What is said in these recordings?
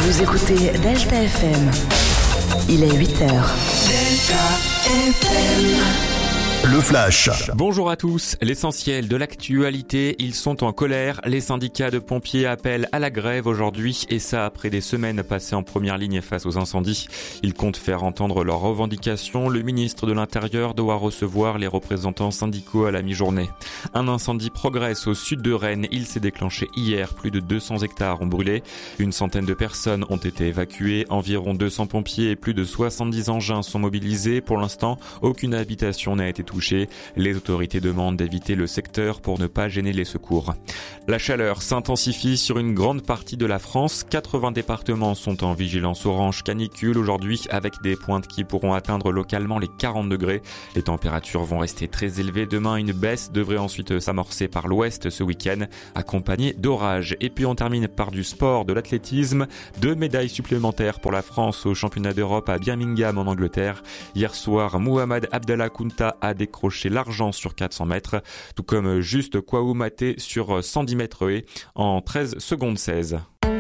Vous écoutez Delta FM. Il est 8h. Delta FM. Le Flash. Bonjour à tous. L'essentiel de l'actualité, ils sont en colère. Les syndicats de pompiers appellent à la grève aujourd'hui et ça après des semaines passées en première ligne face aux incendies. Ils comptent faire entendre leurs revendications. Le ministre de l'Intérieur doit recevoir les représentants syndicaux à la mi-journée. Un incendie progresse au sud de Rennes. Il s'est déclenché hier. Plus de 200 hectares ont brûlé. Une centaine de personnes ont été évacuées. Environ 200 pompiers et plus de 70 engins sont mobilisés. Pour l'instant, aucune habitation n'a été touchée. Les autorités demandent d'éviter le secteur pour ne pas gêner les secours. La chaleur s'intensifie sur une grande partie de la France. 80 départements sont en vigilance orange canicule aujourd'hui avec des pointes qui pourront atteindre localement les 40 degrés. Les températures vont rester très élevées. Demain, une baisse devrait ensuite s'amorcer par l'ouest ce week-end, accompagnée d'orages. Et puis on termine par du sport, de l'athlétisme. 2 médailles supplémentaires pour la France au championnat d'Europe à Birmingham en Angleterre. Hier soir, Mohamed Abdallah Kounta a décroché l'argent sur 400 mètres, tout comme Juste Kouaoumate sur 110 mètres haies en 13 secondes 16.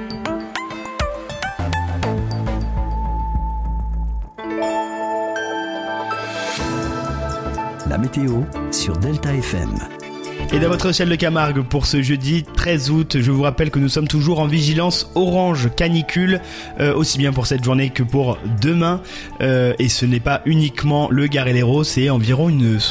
La météo sur Delta FM. Et dans votre ciel de Camargue pour ce jeudi 13 août, je vous rappelle que nous sommes toujours en vigilance orange canicule, aussi bien pour cette journée que pour demain. Et ce n'est pas uniquement le Gard et l'Hérault, c'est environ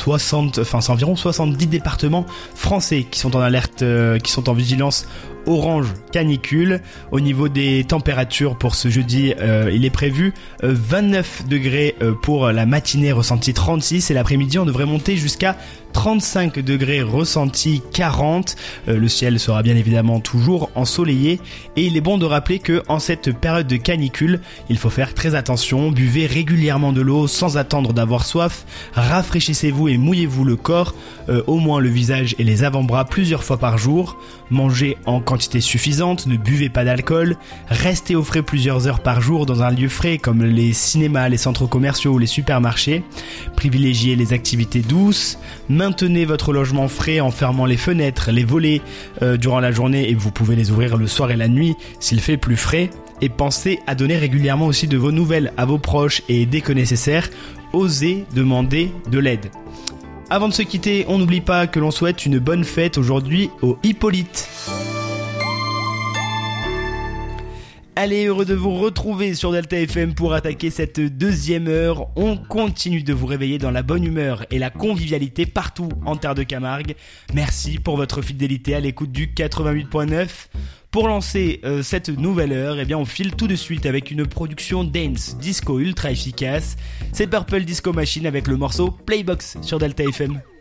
70 départements français qui sont en alerte, qui sont en vigilance orange canicule. Au niveau des températures pour ce jeudi, il est prévu 29 degrés pour la matinée, ressenti 36, et l'après-midi on devrait monter jusqu'à 35 degrés, ressenti 40. Le ciel sera bien évidemment toujours ensoleillé et il est bon de rappeler que en cette période de canicule, il faut faire très attention. Buvez régulièrement de l'eau sans attendre d'avoir soif. Rafraîchissez-vous et mouillez-vous le corps, au moins le visage et les avant-bras plusieurs fois par jour. Mangez en quantité suffisante, ne buvez pas d'alcool. Restez au frais plusieurs heures par jour dans un lieu frais comme les cinémas, les centres commerciaux ou les supermarchés. Privilégiez les activités douces. Maintenez votre logement frais en fermant les fenêtres, les volets durant la journée et vous pouvez les ouvrir le soir et la nuit s'il fait plus frais. Et pensez à donner régulièrement aussi de vos nouvelles à vos proches et dès que nécessaire, osez demander de l'aide. Avant de se quitter, on n'oublie pas que l'on souhaite une bonne fête aujourd'hui au Hippolyte. Allez, heureux de vous retrouver sur Delta FM pour attaquer cette deuxième heure. On continue de vous réveiller dans la bonne humeur et la convivialité partout en terre de Camargue. Merci pour votre fidélité à l'écoute du 88.9. Pour lancer cette nouvelle heure, eh bien on file tout de suite avec une production dance disco ultra efficace. C'est Purple Disco Machine avec le morceau Playbox sur Delta FM.